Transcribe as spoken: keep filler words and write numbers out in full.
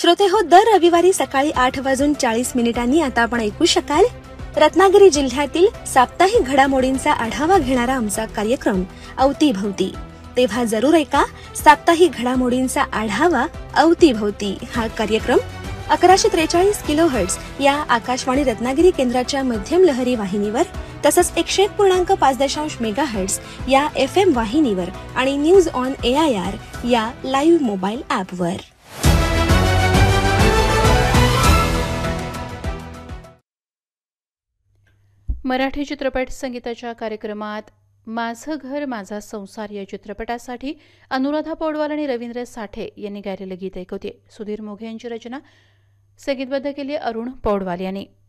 श्रोते हो, दर रविवारी सकाळी आठ वाजून चाळीस मिनिटांनी आता आपण ऐकू शकाल रत्नागिरी जिल्ह्यातील साप्ताहिक घडामोडींचा आढावा घेणारा आमचा कार्यक्रम अवतीभवती. तेव्हा जरूर ऐका साप्ताहिक घडामोडींचा आढावा अवतीभवती हा कार्यक्रम अकराशे त्रेचाळीस किलो हर्ट्ज या आकाशवाणी रत्नागिरी केंद्राच्या मध्यम लहरी वाहिनीवर, तसंच एकशे एक पूर्णांक पाच दशांश मेगा हर्ट्ज या एफ एम वाहिनीवर आणि news on A I R या लाईव्ह मोबाईल ॲपवर. मराठी चित्रपट संगीताच्या कार्यक्रमात माझं घर माझा संसार या चित्रपटासाठी अनुराधा पौडवाल आणि रवींद्र साठे यांनी गायलेलं गीत ऐकवते. सुधीर मोघे यांची रचना, संगीतबद्ध केली अरुण पौडवाल यांनी.